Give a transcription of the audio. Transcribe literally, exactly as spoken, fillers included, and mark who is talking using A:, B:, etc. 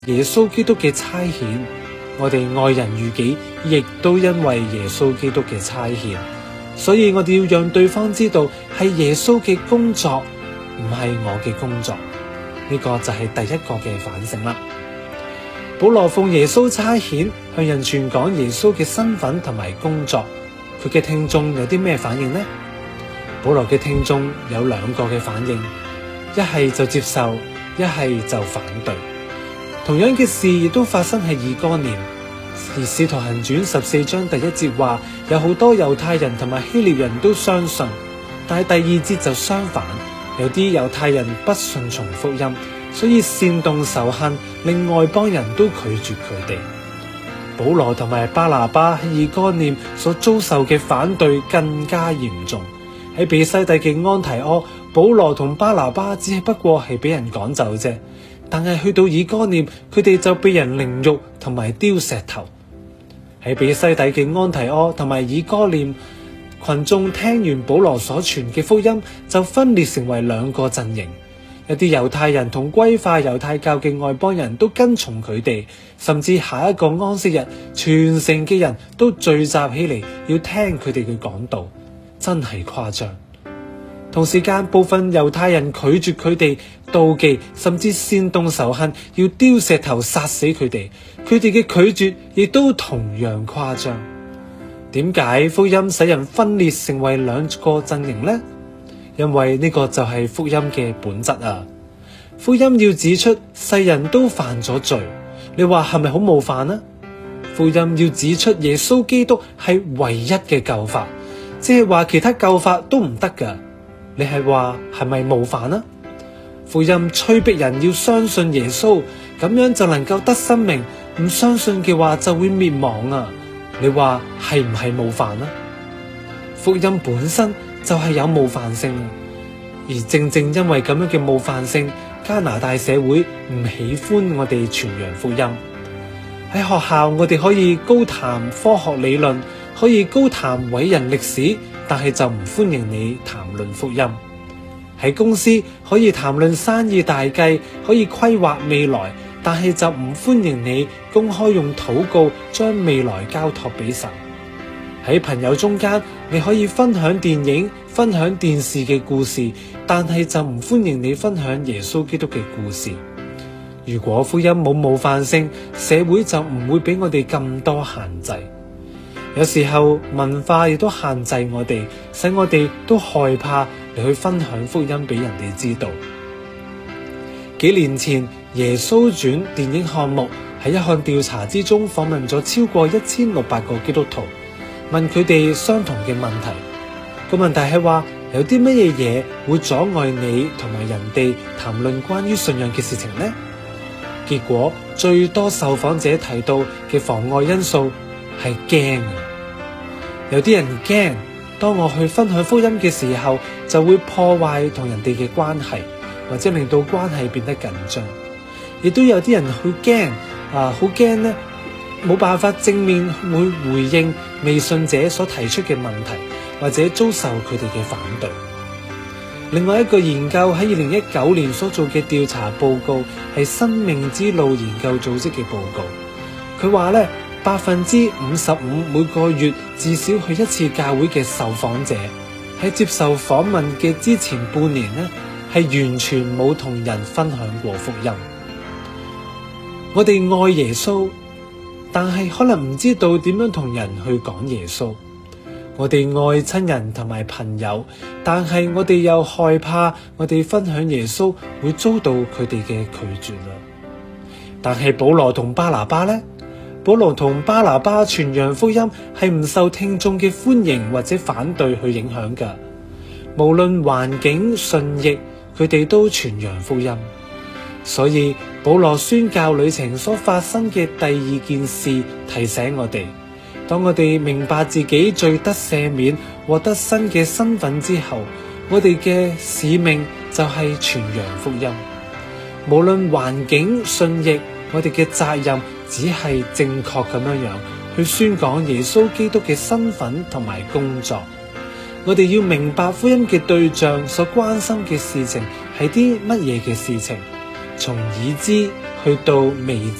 A: 耶穌基督嘅差遣，我哋愛人如己，亦都因為耶穌基督嘅差遣。所以我哋要讓對方知道係耶穌嘅工作，唔係我嘅工作。呢個就係第一個嘅反省啦。保羅奉耶穌差遣向人傳講耶穌嘅身份同埋工作，佢嘅聽眾有啲咩反應呢？保羅嘅聽眾有兩個嘅反應，一係就接受，一係就反對。同樣嘅事亦都發生喺以哥念，而使徒行傳十四章第一節話，有好多猶太人同埋希臘人都相信，但係第二節就相反，有啲猶太人不順從福音，所以煽動仇恨，令外邦人都拒絕佢哋。保羅同埋巴拿巴喺以哥念所遭受嘅反對更加嚴重。喺彼西底嘅安提阿，保羅同巴拿巴只係不過係俾人趕走啫，但係去到以哥念，佢哋就被人凌辱同埋丟石頭。喺彼西底嘅安提阿同埋以哥念，群眾聽完保羅所傳嘅福音，就分裂成為兩個陣營。一啲猶太人同歸化猶太教嘅外邦人都跟從佢哋，甚至下一個安息日，全城嘅人都聚集起嚟要聽佢哋嘅講道，真係誇張。同時間，部分猶太人拒絕佢哋，妒忌甚至煽動仇恨，要丟石頭殺死佢哋。佢哋嘅拒絕亦都同樣誇張。點解福音使人分裂成為兩個陣營呢？因為呢個就係福音嘅本質啊！福音要指出世人都犯咗罪，你話係咪好冒犯呢？福音要指出耶穌基督係唯一嘅救法，即係話其他救法都唔得噶。你係話係咪冒犯呢？福音催逼人要相信耶穌，咁樣就能夠得生命，唔相信嘅話就會滅亡啊！你話係唔係冒犯呢？福音本身就係有冒犯性，而正正因為咁樣嘅冒犯性，加拿大社會唔喜歡我哋傳揚福音。喺學校我哋可以高談科學理論，可以高談偉人歷史，但係就唔歡迎你談論福音。喺公司可以談論生意大計，可以規劃未來，但係就唔歡迎你公開用禱告將未來交託俾神。喺朋友中間，你可以分享電影、分享電視嘅故事，但係就唔歡迎你分享耶穌基督嘅故事。如果福音冇冒犯性，社會就唔會俾我哋咁多限制。有時候文化亦都限制我哋，使我哋都害怕嚟去分享福音俾人哋知道。幾年前，耶穌傳電影項目喺一項調查之中訪問咗超過一千六百個基督徒，問佢哋相同嘅問題。個問題係話，有啲乜嘢嘢會阻礙你同埋人哋談論關於信仰嘅事情呢？結果最多受訪者提到嘅妨礙因素係驚。有啲人驚，當我去分享福音嘅時候，就會破壞同人哋嘅關係，或者令到關係變得緊張。亦都有啲人去驚啊，好驚呢，冇辦法正面會回應未信者所提出嘅問題，或者遭受佢哋嘅反對。另外一個研究喺二零一九年所做嘅調查報告係生命之路研究組織嘅報告。佢話咧，百分之五十五每個月至少去一次教會嘅受訪者喺接受訪問嘅之前半年呢，係完全冇同人分享過福音。我哋愛耶穌，但係可能唔知道點樣同人去講耶穌。我哋愛親人同埋朋友，但係我哋又害怕我哋分享耶穌會遭到佢哋嘅拒絕啦。但係保羅同巴拿巴呢？保羅同巴拿巴傳揚福音係唔受聽眾嘅歡迎或者反對去影響㗎。無論環境順逆，佢哋都傳揚福音。所以保羅宣教旅程所發生嘅第二件事提醒我哋，當我哋明白自己罪得赦免，獲得新嘅身份之後，我哋嘅使命就係傳揚福音。無論環境順逆，我哋嘅責任只係正確咁樣樣去宣講耶穌基督嘅身份同埋工作。我哋要明白福音嘅對象所關心嘅事情係啲乜嘢嘅事情，從已知去到微